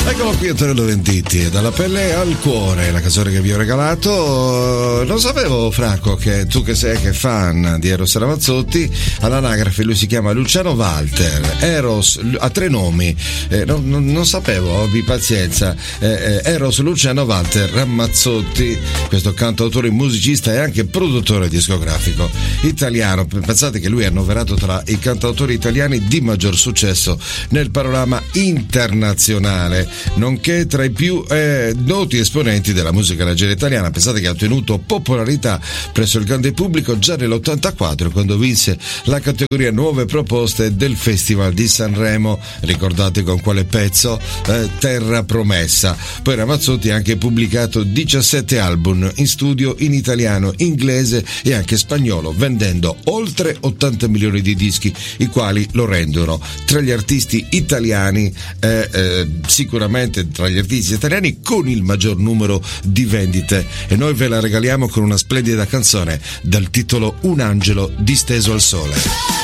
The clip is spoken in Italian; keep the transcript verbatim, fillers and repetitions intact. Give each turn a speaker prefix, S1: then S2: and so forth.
S1: Eccolo qui Antonello Venditti, dalla pelle al cuore, la canzone che vi ho regalato. Non sapevo, Franco, che tu che sei che fan di Eros Ramazzotti, all'anagrafe lui si chiama Luciano Walter. Eros ha tre nomi, eh, non, non, non sapevo, abbi pazienza. Eh, eh, Eros Luciano Walter Ramazzotti, questo cantautore, musicista e anche produttore discografico italiano. Pensate che lui è annoverato tra i cantautori italiani di maggior successo nel panorama internazionale, nonché tra i più eh, noti esponenti della musica leggera italiana. Pensate che ha ottenuto popolarità presso il grande pubblico già nell'ottantaquattro, quando vinse la categoria Nuove Proposte del Festival di Sanremo. Ricordate con quale pezzo? Eh, Terra Promessa. Poi Ramazzotti ha anche pubblicato diciassette album in studio in italiano, inglese e anche spagnolo, vendendo oltre ottanta milioni di dischi, i quali lo rendono tra gli artisti italiani eh, eh, sicuramente tra gli artisti italiani con il maggior numero di vendite, e noi ve la regaliamo con una splendida canzone dal titolo Un angelo disteso al sole.